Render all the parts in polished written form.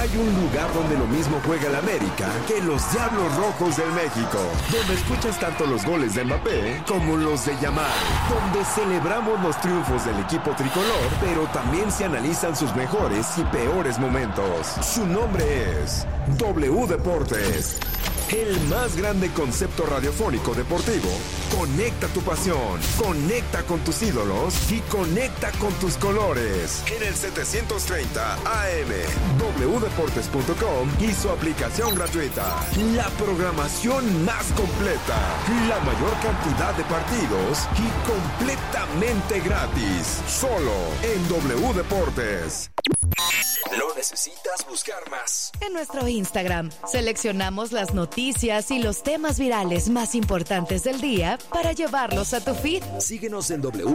hay un lugar donde lo mismo juega el América que los Diablos Rojos del México, donde escuchas tanto los goles de Mbappé como los de Yamal, donde celebramos los triunfos del equipo tricolor, pero también se analizan sus mejores y peores momentos. Su nombre es W Deportes, el más grande concepto radiofónico deportivo. Conecta tu pasión, conecta con tus ídolos y conecta con tus colores. En el 730 AM, wdeportes.com y su aplicación gratuita. La programación más completa, la mayor cantidad de partidos y completamente gratis. Solo en W Deportes. ¿Lo necesitas buscar más? En nuestro Instagram seleccionamos las noticias y los temas virales más importantes del día para llevarlos a tu feed. Síguenos en W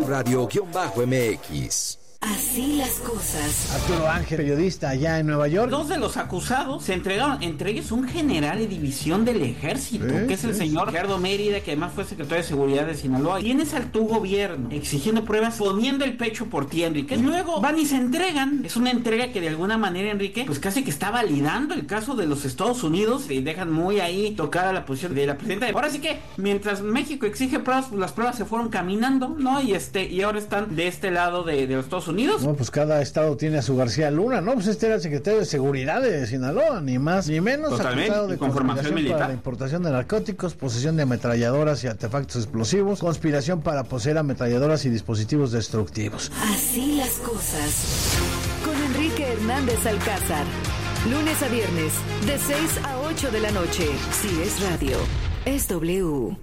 Radio-MX. Así las cosas. Arturo Ángel, periodista allá en Nueva York. Dos de los acusados se entregaron, entre ellos un general de división del ejército, que es el señor Gerardo Mérida, que además fue secretario de Seguridad de Sinaloa. Tienes al tu gobierno exigiendo pruebas, poniendo el pecho por ti, Enrique. Y luego van y se entregan. Es una entrega que de alguna manera, Enrique, pues casi que está validando el caso de los Estados Unidos y dejan muy ahí tocada la posición de la presidenta. Ahora sí que, mientras México exige pruebas, pues las pruebas se fueron caminando, ¿no? Y ahora están de este lado de los Estados Unidos. No, pues cada estado tiene a su García Luna, ¿no? Pues este era el secretario de Seguridad de Sinaloa, ni más ni menos. Totalmente, acusado de conformación militar para la importación de narcóticos, posesión de ametralladoras y artefactos explosivos, conspiración para poseer ametralladoras y dispositivos destructivos. Así las cosas. Con Enrique Hernández Alcázar. Lunes a viernes, de 6 a 8 de la noche. Si es radio, es W.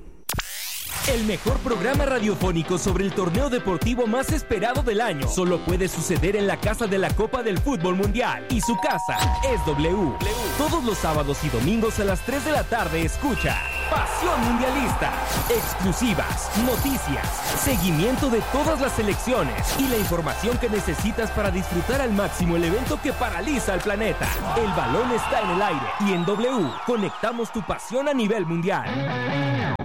El mejor programa radiofónico sobre el torneo deportivo más esperado del año solo puede suceder en la casa de la Copa del Fútbol Mundial. Y su casa es W. Todos los sábados y domingos a las 3 de la tarde escucha Pasión Mundialista. Exclusivas, noticias, seguimiento de todas las selecciones y la información que necesitas para disfrutar al máximo el evento que paraliza al planeta. El balón está en el aire y en W conectamos tu pasión a nivel mundial.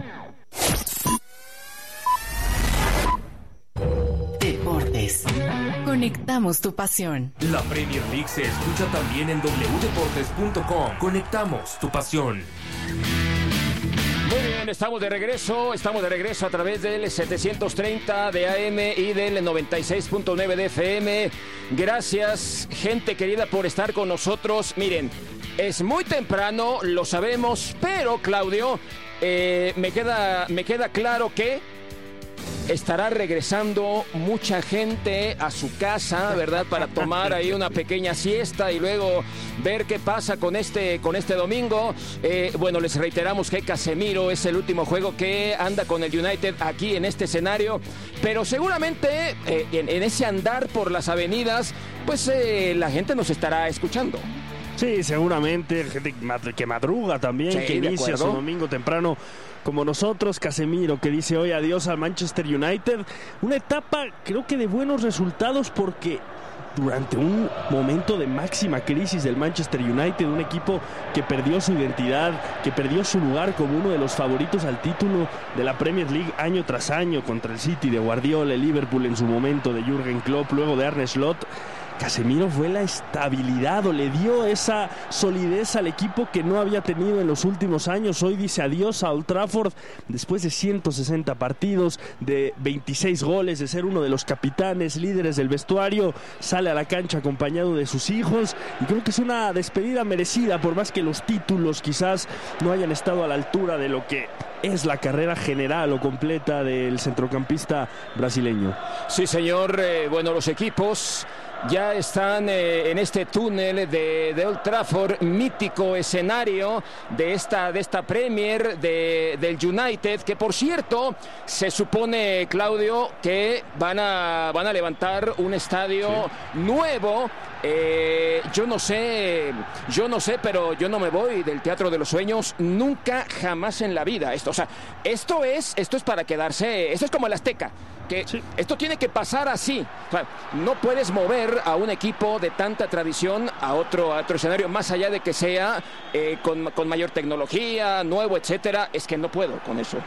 Deportes. Conectamos tu pasión. La Premier League se escucha también en wdeportes.com. Conectamos tu pasión. Muy bien, estamos de regreso a través del 730 de AM y del 96.9 de FM. Gracias, gente querida, por estar con nosotros. Miren, es muy temprano, lo sabemos, pero Claudio, me queda claro que estará regresando mucha gente a su casa, ¿verdad? Para tomar ahí una pequeña siesta y luego ver qué pasa con este domingo. Bueno, les reiteramos que Casemiro es el último juego que anda con el United aquí en este escenario, pero seguramente en ese andar por las avenidas, pues la gente nos estará escuchando. Sí, seguramente, gente que madruga también, sí, que inicia su domingo temprano como nosotros. Casemiro, que dice hoy adiós al Manchester United. Una etapa, creo que de buenos resultados, porque durante un momento de máxima crisis del Manchester United, un equipo que perdió su identidad, que perdió su lugar como uno de los favoritos al título de la Premier League año tras año, contra el City de Guardiola, el Liverpool en su momento de Jürgen Klopp, luego de Arne Slot. Casemiro fue la estabilidad, o le dio esa solidez al equipo que no había tenido en los últimos años. Hoy dice adiós a Old Trafford después de 160 partidos, de 26 goles, de ser uno de los capitanes, líderes del vestuario. Sale a la cancha acompañado de sus hijos y creo que es una despedida merecida, por más que los títulos quizás no hayan estado a la altura de lo que es la carrera general o completa del centrocampista brasileño. Sí, señor. Bueno, los equipos ya están en este túnel de Old Trafford, mítico escenario de esta Premier del United, que por cierto se supone, Claudio, que van a levantar un estadio nuevo. Yo no sé, pero yo no me voy del Teatro de los Sueños nunca, jamás en la vida. Esto es para quedarse. Esto es como el Azteca, que sí, esto tiene que pasar así. O sea, no puedes mover a un equipo de tanta tradición a otro escenario, más allá de que sea con mayor tecnología, nuevo, etcétera. Es que no puedo con eso.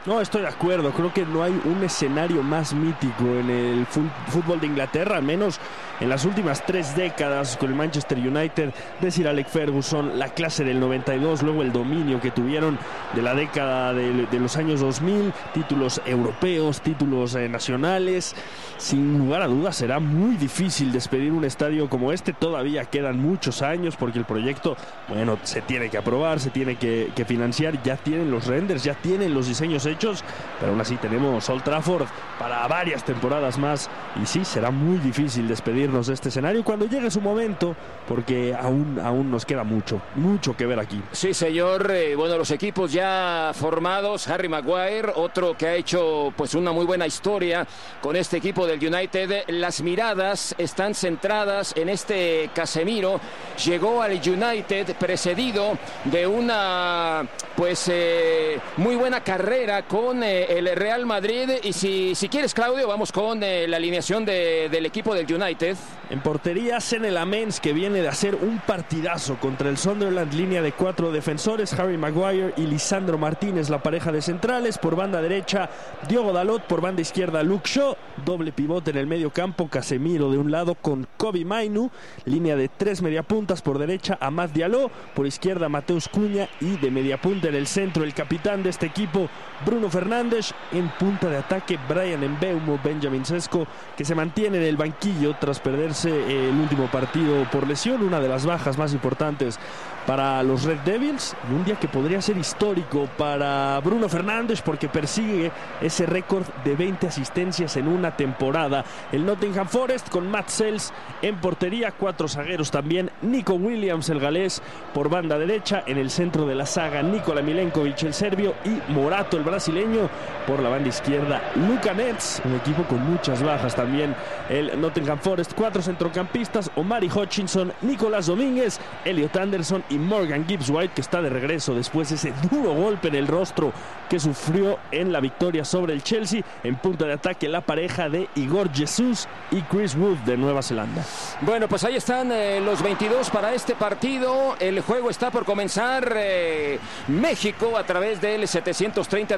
No, estoy de acuerdo. Creo que no hay un escenario más mítico en el fútbol de Inglaterra, al menos en las últimas 3 décadas, con el Manchester United de Sir Alex Ferguson, la clase del 92, luego el dominio que tuvieron de la década de los años 2000, títulos europeos, títulos nacionales. Sin lugar a dudas será muy difícil despedir un estadio como este. Todavía quedan muchos años porque el proyecto, bueno, se tiene que aprobar, se tiene que financiar. Ya tienen los renders, ya tienen los diseños hechos, pero aún así tenemos Old Trafford para varias temporadas más. Y sí, será muy difícil despedirnos de este escenario cuando llegue su momento, porque aún nos queda mucho que ver aquí. Sí, señor. Bueno, los equipos ya formados. Harry Maguire, otro que ha hecho pues una muy buena historia con este equipo del United. Las miradas están centradas en este Casemiro. Llegó al United precedido de una pues muy buena carrera con el Real Madrid. Y si quieres, Claudio, vamos con la alineación del equipo del United. En portería, Senne Lamens, que viene de hacer un partidazo contra el Sunderland, línea de 4 defensores, Harry Maguire y Lisandro Martínez, la pareja de centrales. Por banda derecha, Diogo Dalot, por banda izquierda, Luke Shaw, doble pivote en el medio campo, Casemiro de un lado con Kobbie Mainoo, línea de 3 mediapuntas, por derecha Amad Diallo, por izquierda Mateus Cunha, y de mediapunta en el centro el capitán de este equipo, Bruno Fernández. En punta de ataque, Bryan Mbeumo, Benjamin Sesko, que se mantiene en el banquillo tras perderse el último partido por lesión, una de las bajas más importantes para los Red Devils, y un día que podría ser histórico para Bruno Fernández porque persigue ese récord de 20 asistencias en una temporada. El Nottingham Forest con Matt Sells en portería, 4 zagueros también, Nico Williams, el galés, por banda derecha. En el centro de la saga, Nikola Milenkovic, el serbio, y Morato, el brasileño. Por la banda izquierda, Luka Netz, un equipo con muchas bajas también, el Nottingham Forest. 4 centrocampistas, Omari Hutchinson, Nicolás Domínguez, Elliot Anderson y Morgan Gibbs-White, que está de regreso después de ese duro golpe en el rostro que sufrió en la victoria sobre el Chelsea. En punta de ataque, la pareja de Igor Jesus y Chris Wood de Nueva Zelanda. Bueno, pues ahí están los 22 para este partido. El juego está por comenzar. México a través del 730